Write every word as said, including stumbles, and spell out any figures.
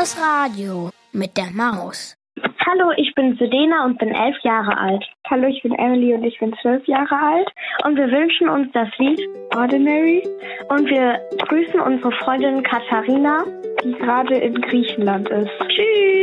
Chaos Radio mit der Maus. Hallo, ich bin Sudena und bin elf Jahre alt. Hallo, ich bin Emily und ich bin zwölf Jahre alt. Und wir wünschen uns das Lied Ordinary. Und wir grüßen unsere Freundin Katharina, die gerade in Griechenland ist. Tschüss!